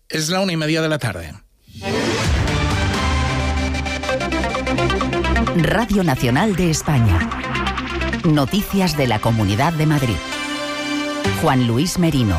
Es la 1:30 de la tarde. Radio Nacional de España. Noticias de la Comunidad de Madrid. Juan Luis Merino.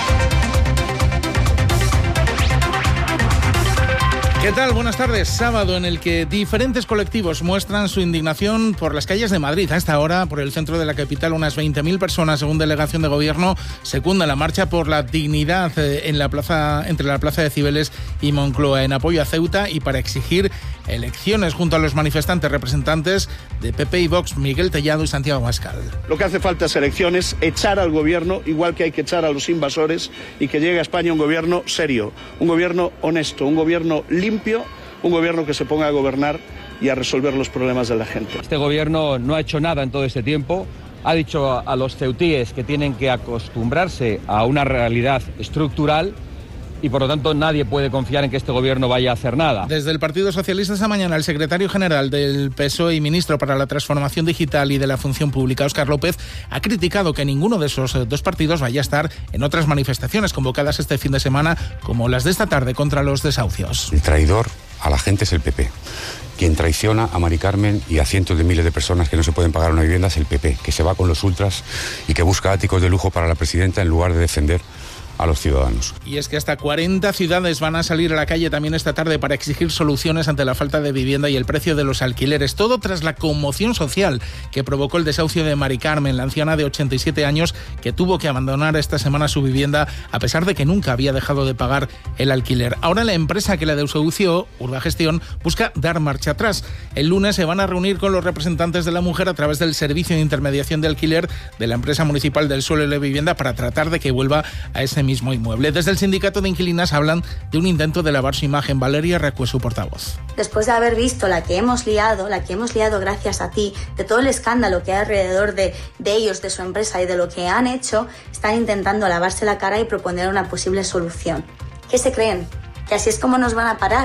¿Qué tal? Buenas tardes. Sábado en el que diferentes colectivos muestran su indignación por las calles de Madrid. A esta hora, por el centro de la capital, unas 20.000 personas, según delegación de gobierno, secundan la marcha por la dignidad en la plaza, entre la Plaza de Cibeles y Moncloa, en apoyo a Ceuta y para exigir elecciones junto a los manifestantes representantes de PP y Vox, Miguel Tellado y Santiago Abascal. Lo que hace falta es elecciones, echar al gobierno, igual que hay que echar a los invasores, y que llegue a España un gobierno serio, un gobierno honesto, un gobierno limpio, un gobierno que se ponga a gobernar y a resolver los problemas de la gente. Este gobierno no ha hecho nada en todo este tiempo. Ha dicho a los ceutíes que tienen que acostumbrarse a una realidad estructural y por lo tanto nadie puede confiar en que este gobierno vaya a hacer nada. Desde el Partido Socialista esta mañana, el secretario general del PSOE y ministro para la Transformación Digital y de la Función Pública, Óscar López, ha criticado que ninguno de esos dos partidos vaya a estar en otras manifestaciones convocadas este fin de semana, como las de esta tarde contra los desahucios. El traidor a la gente es el PP. Quien traiciona a Mari Carmen y a cientos de miles de personas que no se pueden pagar una vivienda es el PP, que se va con los ultras y que busca áticos de lujo para la presidenta en lugar de defender a los ciudadanos. Y es que hasta 40 ciudades van a salir a la calle también esta tarde para exigir soluciones ante la falta de vivienda y el precio de los alquileres. Todo tras la conmoción social que provocó el desahucio de Mari Carmen, la anciana de 87 años que tuvo que abandonar esta semana su vivienda a pesar de que nunca había dejado de pagar el alquiler. Ahora la empresa que la desahució, Urbagestión, busca dar marcha atrás. El lunes se van a reunir con los representantes de la mujer a través del servicio de intermediación de alquiler de la empresa municipal del suelo y la vivienda para tratar de que vuelva a ese mismo inmueble. Desde el sindicato de inquilinas hablan de un intento de lavar su imagen. Valeria Recue, su portavoz. Después de haber visto la que hemos liado gracias a ti, de todo el escándalo que hay alrededor de ellos, de su empresa y de lo que han hecho, están intentando lavarse la cara y proponer una posible solución. ¿Qué se creen? ¿Que así es como nos van a parar?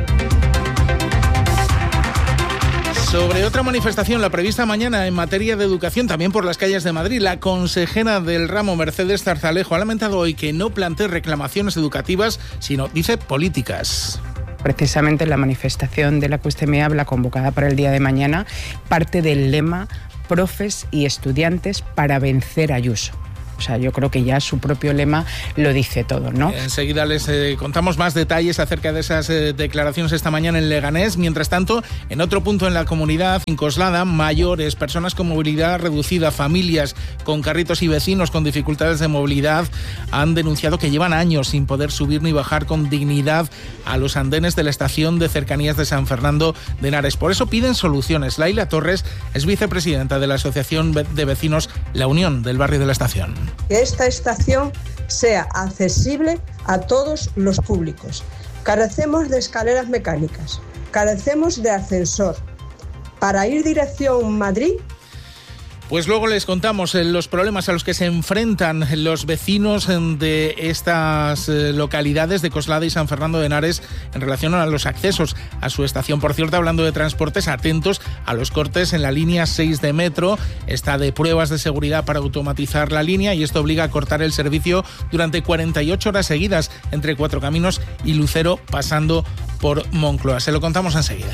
Sobre otra manifestación, la prevista mañana en materia de educación, también por las calles de Madrid, la consejera del ramo, Mercedes Zarzalejo, ha lamentado hoy que no plantee reclamaciones educativas, sino, dice, políticas. Precisamente la manifestación de la QSTMEAB, la convocada para el día de mañana, parte del lema Profes y estudiantes para vencer a Ayuso. O sea, yo creo que ya su propio lema lo dice todo, ¿no? Enseguida les contamos más detalles acerca de esas declaraciones esta mañana en Leganés. Mientras tanto, en otro punto en la comunidad, en Coslada, mayores, personas con movilidad reducida, familias con carritos y vecinos con dificultades de movilidad han denunciado que llevan años sin poder subir ni bajar con dignidad a los andenes de la estación de cercanías de San Fernando de Henares. Por eso piden soluciones. Laila Torres es vicepresidenta de la Asociación de Vecinos La Unión del barrio de la estación. Que esta estación sea accesible a todos los públicos. Carecemos de escaleras mecánicas, carecemos de ascensor. Para ir dirección Madrid. Pues luego les contamos los problemas a los que se enfrentan los vecinos de estas localidades de Coslada y San Fernando de Henares en relación a los accesos a su estación. Por cierto, hablando de transportes, atentos a los cortes en la línea 6 de metro. Está de pruebas de seguridad para automatizar la línea y esto obliga a cortar el servicio durante 48 horas seguidas entre Cuatro Caminos y Lucero, pasando por Moncloa. Se lo contamos enseguida.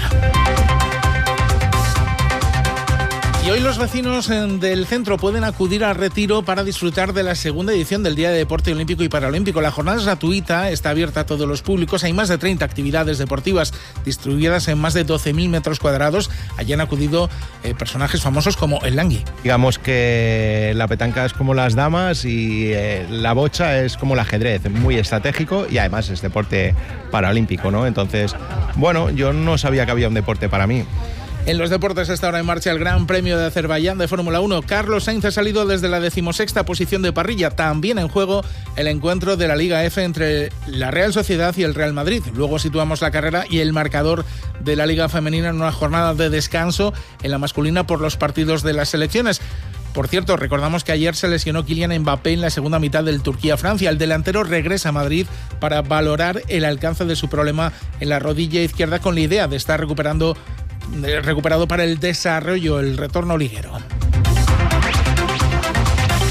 Y hoy los vecinos del centro pueden acudir al Retiro para disfrutar de la segunda edición del Día de Deporte Olímpico y Paralímpico. La jornada es gratuita, está abierta a todos los públicos. Hay más de 30 actividades deportivas distribuidas en más de 12.000 metros cuadrados. Allí han acudido personajes famosos como el Langui. Digamos que la petanca es como las damas y la bocha es como el ajedrez, muy estratégico y además es deporte paralímpico, ¿no? Entonces, bueno, yo no sabía que había un deporte para mí. En los deportes está ahora en marcha el Gran Premio de Azerbaiyán de Fórmula 1. Carlos Sainz ha salido desde la 16ª posición de parrilla. También en juego el encuentro de la Liga F entre la Real Sociedad y el Real Madrid. Luego situamos la carrera y el marcador de la Liga Femenina en una jornada de descanso en la masculina por los partidos de las selecciones. Por cierto, recordamos que ayer se lesionó Kylian Mbappé en la segunda mitad del Turquía-Francia. El delantero regresa a Madrid para valorar el alcance de su problema en la rodilla izquierda con la idea de estar recuperado para el desarrollo, el retorno liguero.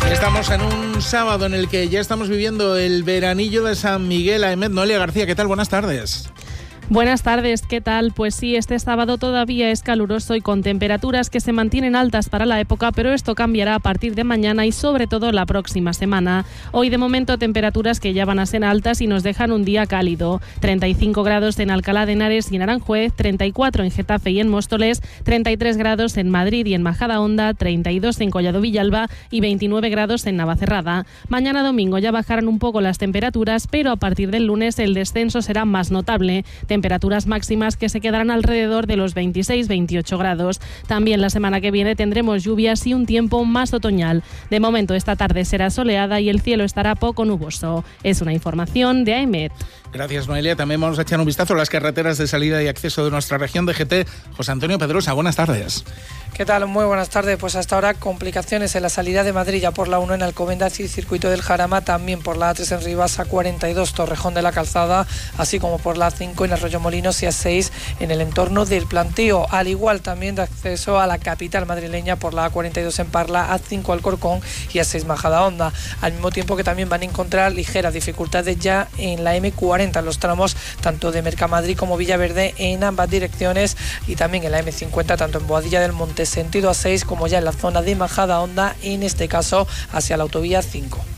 Estamos en un sábado en el que ya estamos viviendo el veranillo de San Miguel. Ahmed, Noelia García, ¿qué tal? Buenas tardes. Buenas tardes, ¿qué tal? Pues sí, este sábado todavía es caluroso y con temperaturas que se mantienen altas para la época, pero esto cambiará a partir de mañana y sobre todo la próxima semana. Hoy de momento temperaturas que ya van a ser altas y nos dejan un día cálido. 35 grados en Alcalá de Henares y en Aranjuez, 34 en Getafe y en Móstoles, 33 grados en Madrid y en Majadahonda, 32 en Collado Villalba y 29 grados en Navacerrada. Mañana domingo ya bajarán un poco las temperaturas, pero a partir del lunes el descenso será más notable. Temperaturas máximas que se quedarán alrededor de los 26-28 grados. También la semana que viene tendremos lluvias y un tiempo más otoñal. De momento esta tarde será soleada y el cielo estará poco nuboso. Es una información de AEMET. Gracias, Noelia. También vamos a echar un vistazo a las carreteras de salida y acceso de nuestra región de GT. José Antonio Pedrosa, buenas tardes. ¿Qué tal? Muy buenas tardes. Pues hasta ahora complicaciones en la salida de Madrid, ya por la 1 en Alcobendas y Circuito del Jarama, también por la A3 en Rivas, A42 Torrejón de la Calzada, así como por la A5 en Arroyomolinos y A6 en el entorno del Plantío. Al igual también de acceso a la capital madrileña por la A42 en Parla, A5 Alcorcón y A6 Majadahonda. Al mismo tiempo que también van a encontrar ligeras dificultades ya en la M40, en los tramos tanto de Mercamadrid como Villaverde en ambas direcciones, y también en la M50 tanto en Boadilla del Monte sentido A6 como ya en la zona de Majadahonda, en este caso hacia la autovía 5.